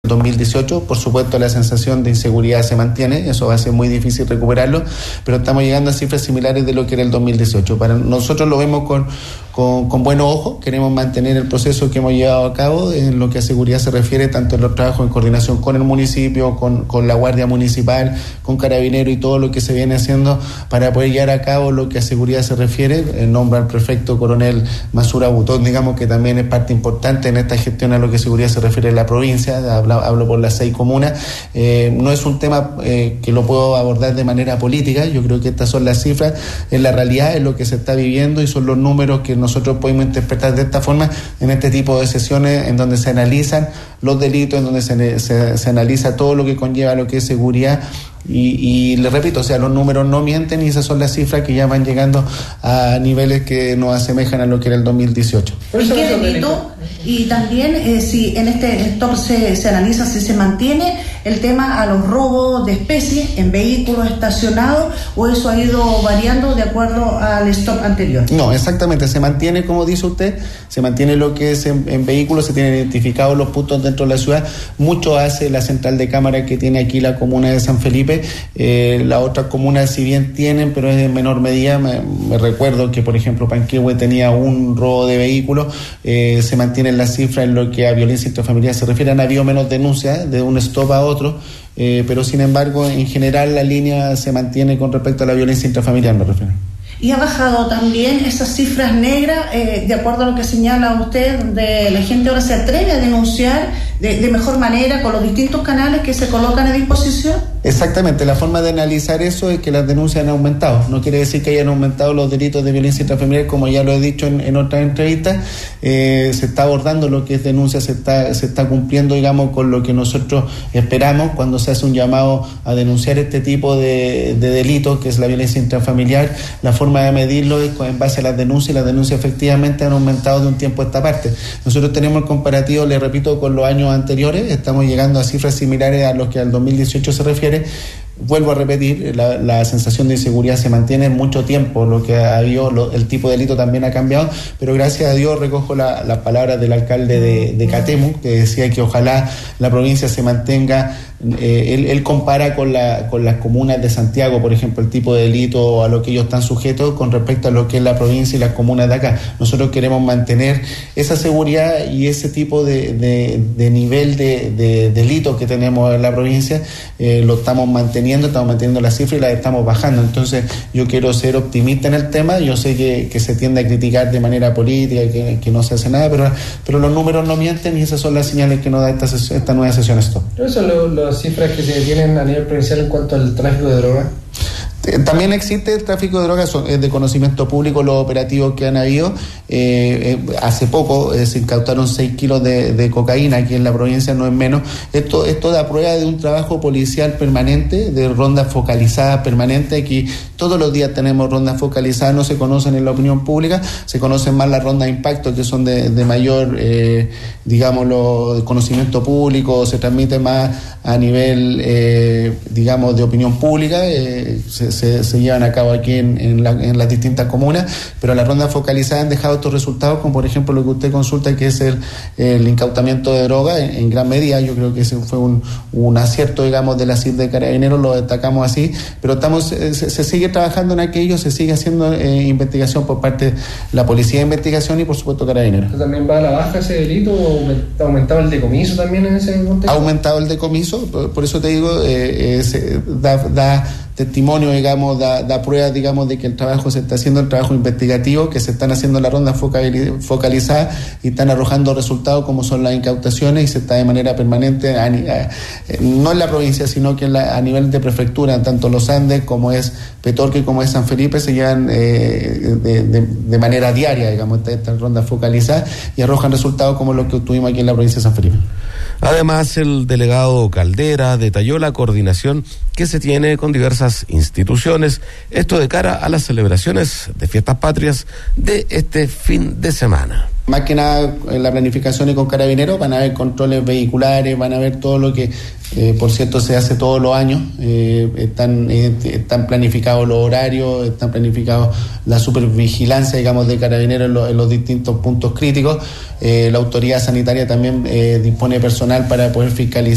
2018, por supuesto la sensación de inseguridad se mantiene, eso va a ser muy difícil recuperarlo, pero estamos llegando a cifras similares de lo que era el 2018. Para nosotros lo vemos con buenos ojos, queremos mantener el proceso que hemos llevado a cabo en lo que a seguridad se refiere, tanto en los trabajos en coordinación con el municipio, con la Guardia Municipal, con Carabineros y todo lo que se viene haciendo para poder llevar a cabo lo que a seguridad se refiere. El nombre al prefecto coronel Masura Butón, digamos que también es parte importante en esta gestión a lo que a seguridad se refiere en la provincia, hablo por las 6 comunas. No es un tema que lo puedo abordar de manera política, yo creo que estas son las cifras, es la realidad, es lo que se está viviendo y son los números que nosotros podemos interpretar de esta forma en este tipo de sesiones en donde se analizan los delitos, en donde se analiza todo lo que conlleva lo que es seguridad. Y le repito, o sea, los números no mienten y esas son las cifras que ya van llegando a niveles que nos asemejan a lo que era el 2018. ¿Y qué delito? Y también si en este stop se analiza si se mantiene el tema a los robos de especies en vehículos estacionados o eso ha ido variando de acuerdo al stop anterior. No, exactamente, se mantiene como dice usted, se mantiene lo que es en vehículos, se tienen identificados los puntos dentro de la ciudad, mucho hace la central de cámara que tiene aquí la comuna de San Felipe. Las otras comunas si bien tienen, pero es en menor medida. Me recuerdo que por ejemplo Panquehue tenía un robo de vehículos, se mantienen las cifras en lo que a violencia intrafamiliar se refiere, han habido menos denuncias de un stop a otro, pero sin embargo en general la línea se mantiene con respecto a la violencia intrafamiliar, me refiero. Y ha bajado también esas cifras negras, de acuerdo a lo que señala usted, donde la gente ahora se atreve a denunciar de mejor manera con los distintos canales que se colocan a disposición. Exactamente, la forma de analizar eso es que las denuncias han aumentado. No quiere decir que hayan aumentado los delitos de violencia intrafamiliar, como ya lo he dicho en otras entrevistas. Se está abordando lo que es denuncia, se está cumpliendo, digamos, con lo que nosotros esperamos cuando se hace un llamado a denunciar este tipo de delitos, que es la violencia intrafamiliar. La forma de medirlo es en base a las denuncias, y las denuncias efectivamente han aumentado de un tiempo a esta parte. Nosotros tenemos el comparativo, le repito, con los años anteriores, estamos llegando a cifras similares a los que al 2018 se refiere. Vuelvo a repetir, la sensación de inseguridad se mantiene mucho tiempo, lo que ha habido, el tipo de delito también ha cambiado, pero gracias a Dios recojo las palabras del alcalde de Catemu, que decía que ojalá la provincia se mantenga. Él compara con las comunas de Santiago, por ejemplo, el tipo de delito a lo que ellos están sujetos con respecto a lo que es la provincia y las comunas de acá. Nosotros queremos mantener esa seguridad y ese tipo de nivel de delito que tenemos en la provincia, lo estamos manteniendo las cifras y las estamos bajando. Entonces yo quiero ser optimista en el tema. Yo sé que se tiende a criticar de manera política y que no se hace nada, pero los números no mienten y esas son las señales que nos da esta nueva sesión stop. ¿Cuáles son las cifras que se tienen a nivel provincial en cuanto al tráfico de drogas? También existe el tráfico de drogas, es de conocimiento público los operativos que han habido. Hace poco se incautaron 6 kilos de cocaína aquí en la provincia, no es menos. Esto da prueba de un trabajo policial permanente, de rondas focalizadas permanentes. Aquí todos los días tenemos rondas focalizadas, no se conocen en la opinión pública, se conocen más las rondas de impacto, que son de mayor, digámoslo, conocimiento público, se transmite más a nivel, digamos, de opinión pública. Se llevan a cabo aquí en las distintas comunas, pero las rondas focalizadas han dejado estos resultados, como por ejemplo lo que usted consulta, que es el incautamiento de droga en gran medida. Yo creo que ese fue un acierto, digamos, de la CIP de Carabineros, lo destacamos así, pero se sigue trabajando en aquello, se sigue haciendo investigación por parte de la Policía de Investigación y por supuesto Carabineros. ¿También va a la baja ese delito o ha aumentado el decomiso también en ese contexto? Ha aumentado el decomiso, por eso te digo, da testimonio, digamos, da prueba, digamos, de que el trabajo se está haciendo, el trabajo investigativo, que se están haciendo las rondas focalizadas y están arrojando resultados como son las incautaciones, y se está de manera permanente, no en la provincia, sino que a nivel de prefectura, tanto Los Andes como es Petorque como es San Felipe, se llevan de manera diaria, digamos, estas rondas focalizadas y arrojan resultados como los que obtuvimos aquí en la provincia de San Felipe. Además, el delegado Caldera detalló la coordinación que se tiene con diversas instituciones, esto de cara a las celebraciones de fiestas patrias de este fin de semana. Más que nada en la planificación y con Carabineros van a haber controles vehiculares, van a haber todo lo que, por cierto, se hace todos los años. Están planificados los horarios, están planificados la supervigilancia, digamos, de Carabineros en los distintos puntos críticos. La autoridad sanitaria también dispone personal para poder fiscalizar